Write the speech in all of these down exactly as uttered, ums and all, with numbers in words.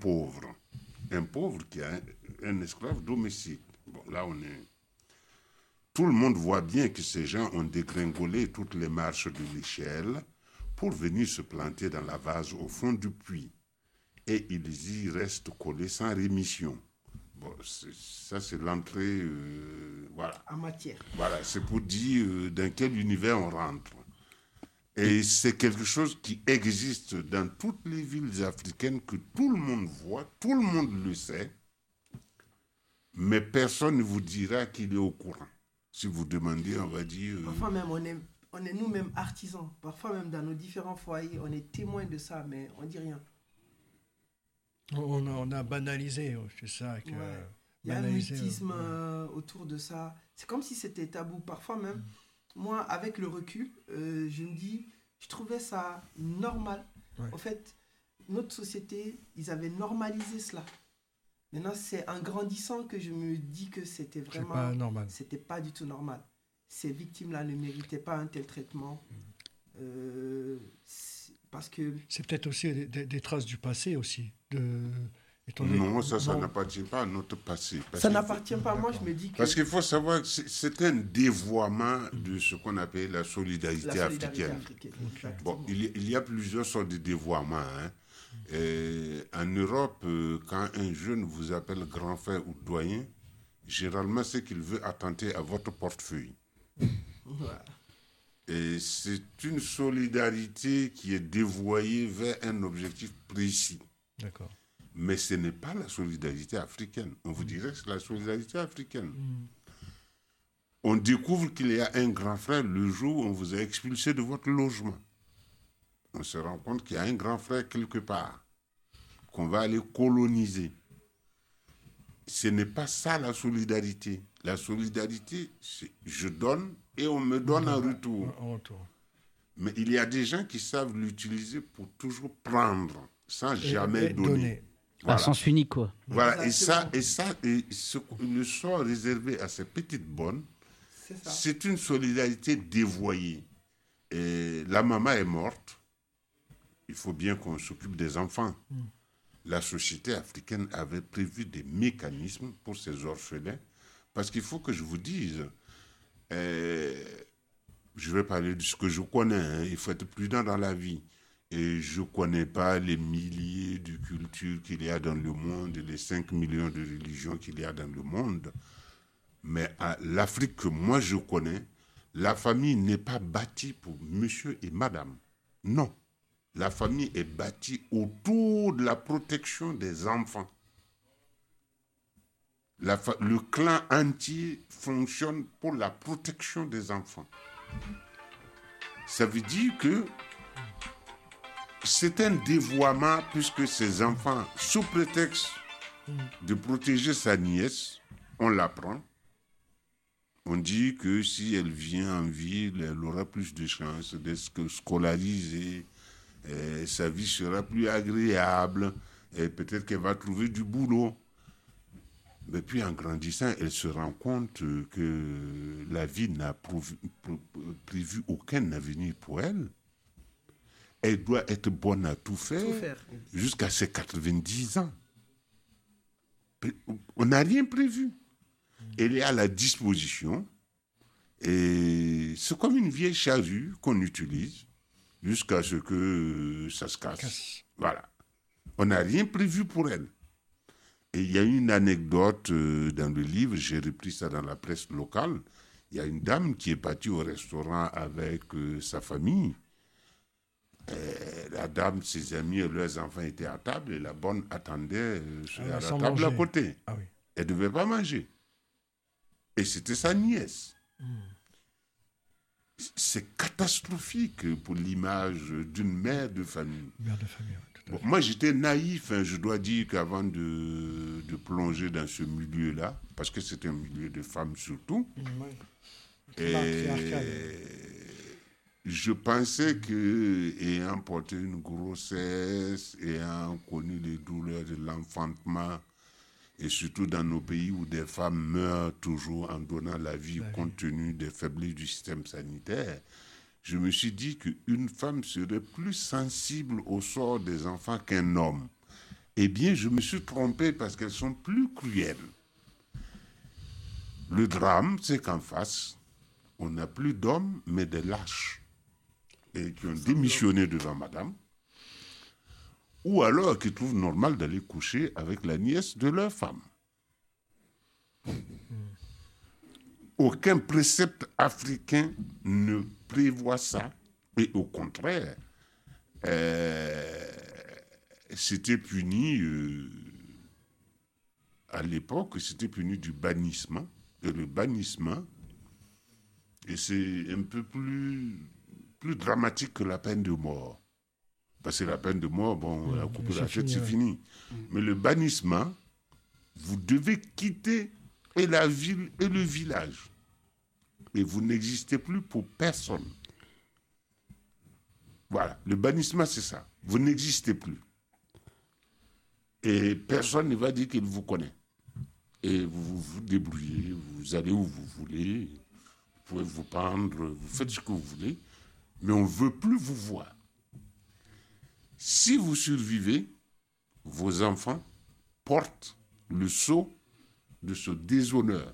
pauvre. Un pauvre qui a un, un esclave domestique. Bon, là, on est... Tout le monde voit bien que ces gens ont dégringolé toutes les marches de l'échelle pour venir se planter dans la vase au fond du puits. Et ils y restent collés sans rémission. Bon, c'est, ça, c'est l'entrée... Euh, voilà. En matière. Voilà, c'est pour dire euh, dans quel univers on rentre. Et c'est quelque chose qui existe dans toutes les villes africaines que tout le monde voit, tout le monde le sait, mais personne ne vous dira qu'il est au courant. Si vous demandez, on va dire... Euh... Parfois même, on est, on est nous-mêmes artisans. Parfois même, dans nos différents foyers, on est témoins de ça, mais on ne dit rien. On a, on a banalisé, c'est ça. Que, ouais. Il y a un mutisme euh, autour de ça. C'est comme si c'était tabou. Parfois même, mm. moi, avec le recul, euh, je me dis, je trouvais ça normal. Ouais. En fait, notre société, ils avaient normalisé cela. Maintenant, c'est en grandissant que je me dis que c'était vraiment... C'est pas normal. C'était pas du tout normal. Ces victimes-là ne méritaient pas un tel traitement. Euh, parce que... C'est peut-être aussi des, des, des traces du passé aussi. De... Non, ça, ça non. n'appartient pas à notre passé. Ça n'appartient faut... pas, moi je me dis que... Parce qu'il faut savoir que c'est, c'est un dévoiement de ce qu'on appelle la solidarité, la solidarité africaine. africaine. Bon, il y, il y a plusieurs sortes de dévoiements. Hein. Et en Europe, quand un jeune vous appelle grand frère ou doyen, généralement, c'est qu'il veut attenter à votre portefeuille. Voilà. Et c'est une solidarité qui est dévoyée vers un objectif précis. D'accord. Mais ce n'est pas la solidarité africaine. On vous dirait que c'est la solidarité africaine. Mm. On découvre qu'il y a un grand frère le jour où on vous a expulsé de votre logement. On se rend compte qu'il y a un grand frère quelque part, qu'on va aller coloniser. Ce n'est pas ça la solidarité. La solidarité, c'est je donne et on me donne en retour. En retour. Mais il y a des gens qui savent l'utiliser pour toujours prendre, sans et, jamais et donner. donner. Voilà. À sens unique, quoi. Voilà, et ça, et ça, et ce, le sort réservé à ces petites bonnes, c'est, ça. C'est une solidarité dévoyée. Et la maman est morte, il faut bien qu'on s'occupe des enfants. Mm. La société africaine avait prévu des mécanismes pour ces orphelins, parce qu'il faut que je vous dise, euh, je vais parler de ce que je connais, hein, il faut être prudent dans la vie. Et je ne connais pas les milliers de cultures qu'il y a dans le monde, les cinq millions de religions qu'il y a dans le monde. Mais à l'Afrique que moi je connais, la famille n'est pas bâtie pour monsieur et madame. Non. La famille est bâtie autour de la protection des enfants. La fa- le clan entier fonctionne pour la protection des enfants. Ça veut dire que c'est un dévoiement puisque ces enfants, sous prétexte de protéger sa nièce, on la prend. On dit que si elle vient en ville, elle aura plus de chances d'être scolarisée, et sa vie sera plus agréable, et peut-être qu'elle va trouver du boulot. Mais puis en grandissant, elle se rend compte que la vie n'a prévu, prévu aucun avenir pour elle. Elle doit être bonne à tout faire, tout faire. Jusqu'à ses quatre-vingt-dix ans. On n'a rien prévu. Elle est à la disposition et c'est comme une vieille charrue qu'on utilise jusqu'à ce que ça se casse. casse. Voilà. On n'a rien prévu pour elle. Et il y a une anecdote dans le livre, j'ai repris ça dans la presse locale. Il y a une dame qui est partie au restaurant avec sa famille. Et la dame, ses amis et leurs enfants étaient à table et la bonne attendait sur la table manger. À côté. Ah oui. Elle ne devait pas manger. Et c'était sa nièce. Mm. C'est catastrophique pour l'image d'une mère de famille. Mère de famille, oui, tout à fait. Bon, moi, j'étais naïf, hein, je dois dire qu'avant de, de plonger dans ce milieu-là, parce que c'est un milieu de femmes surtout, mm, oui. Et je pensais que, ayant porté une grossesse, ayant connu les douleurs de l'enfantement, et surtout dans nos pays où des femmes meurent toujours en donnant la vie la compte tenu des faiblesses du système sanitaire, je me suis dit qu'une femme serait plus sensible au sort des enfants qu'un homme. Eh bien, je me suis trompé parce qu'elles sont plus cruelles. Le drame, c'est qu'en face, on n'a plus d'hommes, mais des lâches, et qui ont démissionné devant madame, ou alors qui trouvent normal d'aller coucher avec la nièce de leur femme. Aucun précepte africain ne prévoit ça, et au contraire, euh, c'était puni, euh, à l'époque, c'était puni du bannissement, et le bannissement, et c'est un peu plus, plus dramatique que la peine de mort. Parce que la peine de mort, bon, la coupe de la tête, c'est fini. Mais le bannissement, vous devez quitter et la ville et le village. Et vous n'existez plus pour personne. Voilà, le bannissement, c'est ça. Vous n'existez plus. Et personne ne va dire qu'il vous connaît. Et vous vous débrouillez, vous allez où vous voulez, vous pouvez vous pendre, vous faites ce que vous voulez, mais on ne veut plus vous voir. Si vous survivez, vos enfants portent le sceau de ce déshonneur.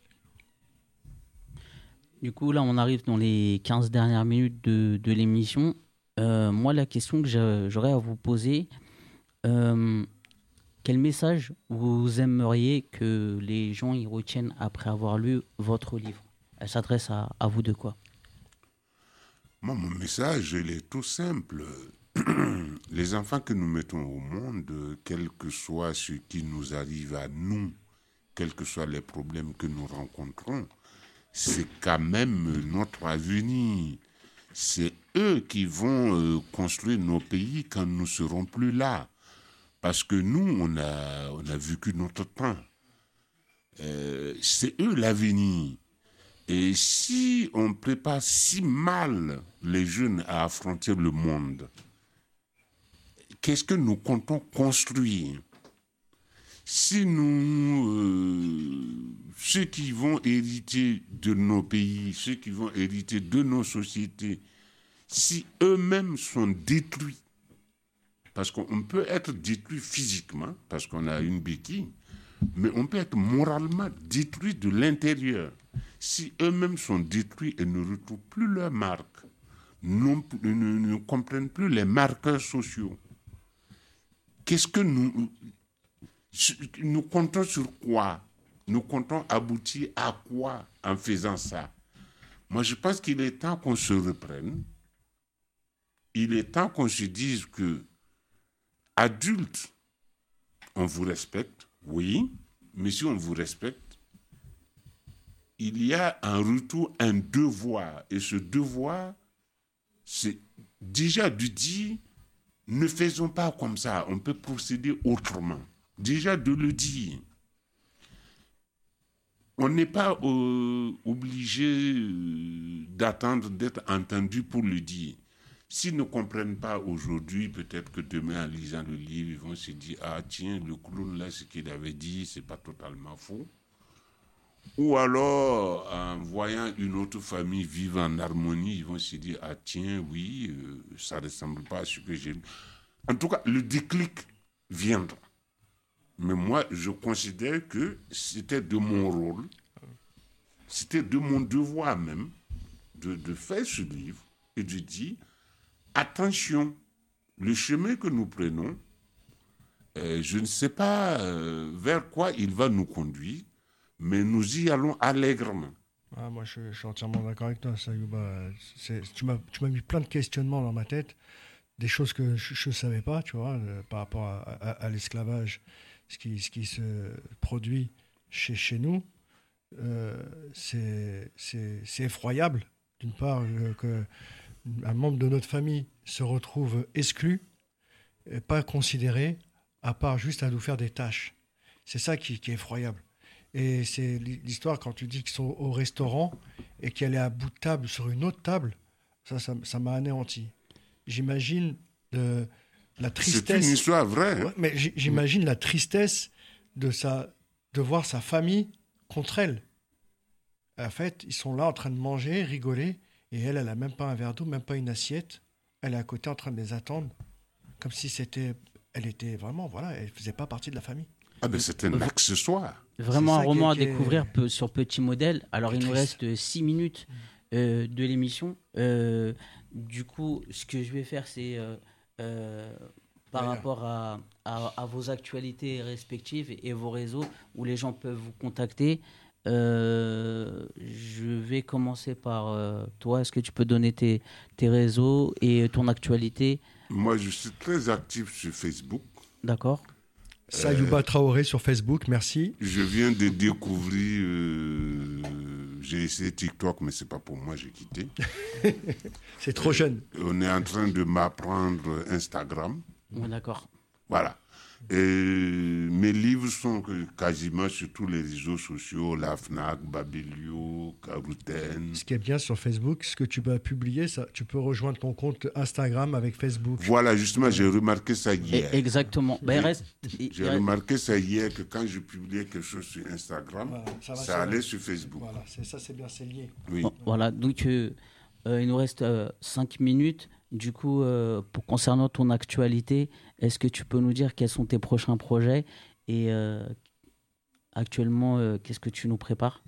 Du coup, là, on arrive dans les quinze dernières minutes de, de l'émission. Euh, moi, la question que j'a- j'aurais à vous poser, euh, quel message vous aimeriez que les gens y retiennent après avoir lu votre livre? Elle s'adresse à, à vous de quoi? Moi, mon message, il est tout simple. Les enfants que nous mettons au monde, quel que soit ce qui nous arrive à nous, quels que soient les problèmes que nous rencontrons, c'est quand même notre avenir. C'est eux qui vont euh, construire nos pays quand nous ne serons plus là. Parce que nous, on a, on a vécu notre temps. Euh, c'est eux l'avenir. Et si on prépare si mal les jeunes à affronter le monde, qu'est-ce que nous comptons construire? Si nous, euh, ceux qui vont hériter de nos pays, ceux qui vont hériter de nos sociétés, si eux-mêmes sont détruits, parce qu'on peut être détruit physiquement, parce qu'on a une béquille, mais on peut être moralement détruit de l'intérieur. Si eux-mêmes sont détruits et ne retrouvent plus leur marque, non, ne, ne comprennent plus les marqueurs sociaux, qu'est-ce que nous... Nous comptons sur quoi? Nous comptons aboutir à quoi en faisant ça? Moi, je pense qu'il est temps qu'on se reprenne. Il est temps qu'on se dise que, adultes, on vous respecte, oui, mais si on vous respecte, il y a un retour, un devoir. Et ce devoir, c'est déjà de dire, ne faisons pas comme ça, on peut procéder autrement. Déjà de le dire. On n'est pas euh, obligé euh, d'attendre d'être entendu pour le dire. S'ils ne comprennent pas aujourd'hui, peut-être que demain, en lisant le livre, ils vont se dire « Ah tiens, le clown là, ce qu'il avait dit, c'est pas totalement faux. » Ou alors, en voyant une autre famille vivre en harmonie, ils vont se dire « Ah tiens, oui, euh, ça ne ressemble pas à ce que j'ai lu. » En tout cas, le déclic viendra. Mais moi, je considère que c'était de mon rôle, c'était de mon devoir même, de, de faire ce livre et de dire, attention, le chemin que nous prenons, euh, je ne sais pas euh, vers quoi il va nous conduire, mais nous y allons allègrement. Ah, moi, je, je suis entièrement d'accord avec toi, Sayouba. C'est, tu, m'as, tu m'as mis plein de questionnements dans ma tête, des choses que je ne savais pas, tu vois, euh, par rapport à, à, à l'esclavage. Ce qui, ce qui se produit chez, chez nous, euh, c'est, c'est, c'est effroyable. D'une part, euh, qu'un membre de notre famille se retrouve exclu, et pas considéré, à part juste à nous faire des tâches. C'est ça qui, qui est effroyable. Et c'est l'histoire quand tu dis qu'ils sont au restaurant et qu'elle est à bout de table sur une autre table, ça, ça, ça m'a anéanti. J'imagine... De, la tristesse. C'est une histoire vraie. Ouais, mais j'imagine la tristesse de, sa, de voir sa famille contre elle. En fait, ils sont là en train de manger, rigoler, et elle, elle n'a même pas un verre d'eau, même pas une assiette. Elle est à côté en train de les attendre, comme si c'était elle était vraiment, voilà, elle faisait pas partie de la famille. Ah ben c'est un accessoire. Vraiment un roman à est... découvrir peu, sur Petit Modèle. Alors il nous triste. reste six minutes euh, de l'émission. Euh, du coup, ce que je vais faire, c'est euh, euh, par Voilà. rapport à, à, à vos actualités respectives et, et vos réseaux où les gens peuvent vous contacter. Euh, je vais commencer par euh, toi. Est-ce que tu peux donner tes, tes réseaux et ton actualité? Moi, je suis très actif sur Facebook. D'accord. Sayouba Traoré sur Facebook, merci. Je viens de découvrir, euh, j'ai essayé TikTok, mais c'est pas pour moi, j'ai quitté. C'est trop jeune. On est en train de m'apprendre Instagram. Bon, d'accord. Voilà. Et mes livres sont quasiment sur tous les réseaux sociaux, la FNAC, Babelio, Karouten. Ce qui est bien sur Facebook, ce que tu vas publier, ça, tu peux rejoindre ton compte Instagram avec Facebook. Voilà, justement, j'ai remarqué ça hier. Et exactement. Ben, il reste, il J'ai reste- remarqué ça hier que quand je publiais quelque chose sur Instagram, Voilà, ça ça, va, ça allait va. sur Facebook. Voilà, c'est ça, c'est bien, c'est lié. Oui. Bon, voilà, donc euh, euh, il nous reste cinq minutes. Du coup, euh, pour, concernant ton actualité, est-ce que tu peux nous dire quels sont tes prochains projets et euh, actuellement, euh, qu'est-ce que tu nous prépares?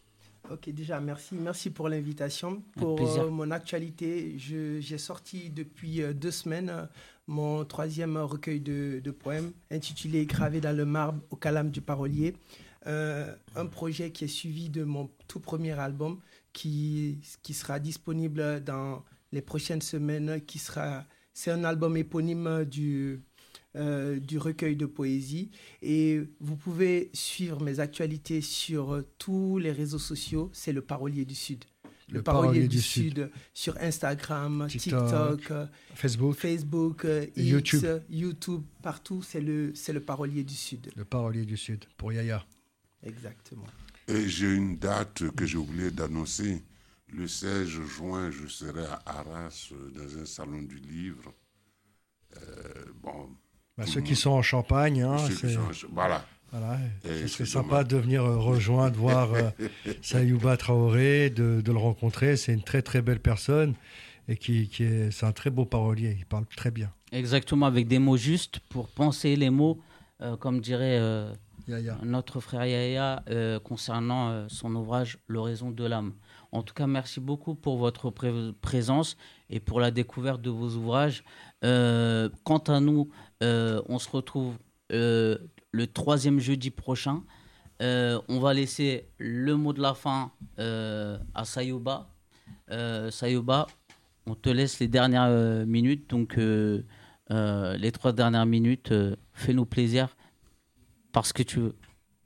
Ok, déjà, merci. Merci pour l'invitation. Avec Pour plaisir. euh, mon actualité, je- j'ai sorti depuis euh, deux semaines euh, mon troisième recueil de, de poèmes intitulé « Gravé dans le marbre au calame du parolier ». Euh, un projet qui est suivi de mon tout premier album qui, qui sera disponible dans les prochaines semaines. Qui sera, c'est un album éponyme du, euh, du recueil de poésie. Et vous pouvez suivre mes actualités sur euh, tous les réseaux sociaux. C'est le Parolier du Sud. Le, Le Parolier, Parolier du, du Sud, Sud. sur Instagram, TikTok, TikTok, euh, Facebook, Facebook, euh, X, YouTube. YouTube, partout. C'est le, c'est le Parolier du Sud. le Parolier du Sud, pour Yaya. Exactement. Et j'ai une date que j'ai oublié d'annoncer. Le seize juin, je serai à Arras euh, dans un salon du livre. Euh, bon, Bah, Tout ceux le qui monde. sont en Champagne, hein, ceux qui c'est- sont- voilà. voilà, Et ce serait c'est sympa dommage. de venir euh, rejoindre, voir euh, Sayouba Traoré, de, de le rencontrer. C'est une très très belle personne et qui, qui est, c'est un très beau parolier. Il parle très bien. Exactement, avec des mots justes pour penser les mots, euh, comme dirait euh, Yaya. notre frère Yaya euh, concernant euh, son ouvrage L'Oraison de l'âme. En tout cas, merci beaucoup pour votre pré- présence et pour la découverte de vos ouvrages. Euh, quant à nous, euh, on se retrouve euh, le troisième jeudi prochain. Euh, on va laisser le mot de la fin euh, à Sayouba. Euh, Sayouba, on te laisse les dernières euh, minutes. Donc, euh, euh, les trois dernières minutes, euh, fais-nous plaisir parce que tu veux.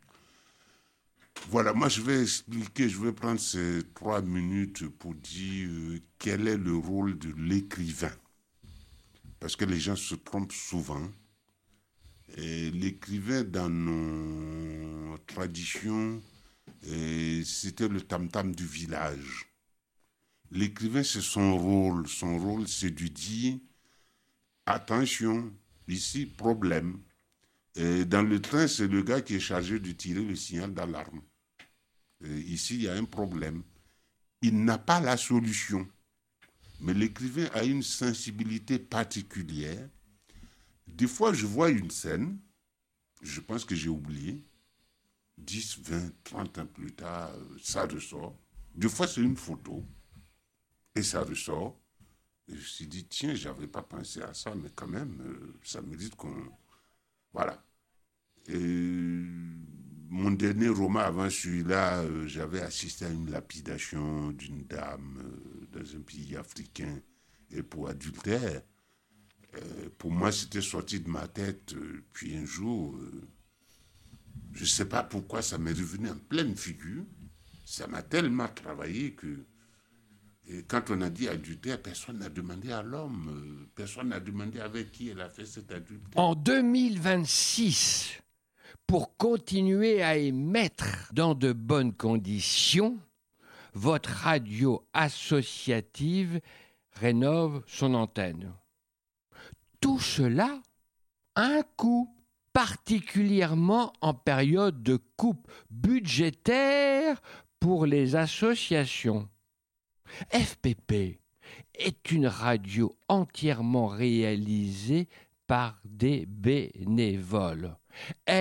Voilà, moi je vais expliquer, je vais prendre ces trois minutes pour dire euh, quel est le rôle de l'écrivain. Parce que les gens se trompent souvent. Et l'écrivain, dans nos traditions, et c'était le tam-tam du village. L'écrivain, c'est son rôle. Son rôle, c'est de dire, attention, ici, problème. Et dans le train, c'est le gars qui est chargé de tirer le signal d'alarme. Et ici, il y a un problème. Il n'a pas la solution. Mais l'écrivain a une sensibilité particulière. Des fois, je vois une scène, je pense que j'ai oublié, dix, vingt, trente ans plus tard, ça ressort. Des fois, c'est une photo, et ça ressort. Et je me suis dit, tiens, je n'avais pas pensé à ça, mais quand même, euh, ça mérite qu'on... Voilà. Et mon dernier roman, avant celui-là, euh, j'avais assisté à une lapidation d'une dame euh, dans un pays africain, et pour adultère. Euh, pour moi, c'était sorti de ma tête. Euh, puis un jour, euh, je ne sais pas pourquoi ça m'est revenu en pleine figure. Ça m'a tellement travaillé que et quand on a dit adultère, personne n'a demandé à l'homme. Euh, personne n'a demandé avec qui elle a fait cet adultère. En deux mille vingt-six, pour continuer à émettre dans de bonnes conditions, votre radio associative rénove son antenne. Tout cela a un coût, particulièrement en période de coupe budgétaire pour les associations. F P P est une radio entièrement réalisée par des bénévoles.